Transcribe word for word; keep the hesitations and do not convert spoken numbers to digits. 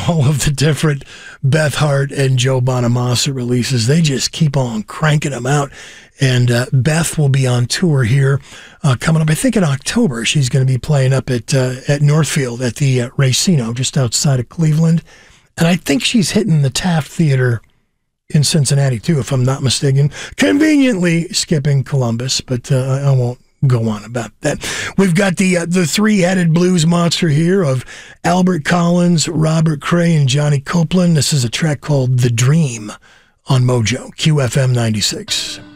all of the different Beth Hart and Joe Bonamassa releases. They just keep on cranking them out. And uh, Beth will be on tour here uh, coming up, I think in October. She's going to be playing up at uh, at Northfield at the uh, Racino, just outside of Cleveland. And I think she's hitting the Taft Theater in Cincinnati, too, if I'm not mistaken. Conveniently skipping Columbus, but uh, I won't go on about that. We've got the uh, the three-headed blues monster here of Albert Collins, Robert Cray, and Johnny Copeland. This is a track called The Dream on Mojo, Q F M ninety-six.